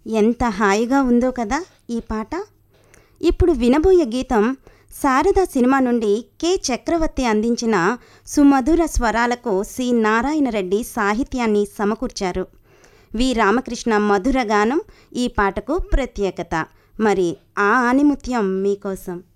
ఎంత హాయిగా ఉందో కదా ఈ పాట. ఇప్పుడు వినబోయే గీతం శారద సినిమా నుండి కె చక్రవర్తి అందించిన సుమధుర స్వరాలకు సి నారాయణ రెడ్డి సాహిత్యాన్ని సమకూర్చారు. వి రామకృష్ణ మధుర గానం ఈ పాటకు ప్రత్యేకత. మరి ఆ ఆణిముత్యం మీకోసం.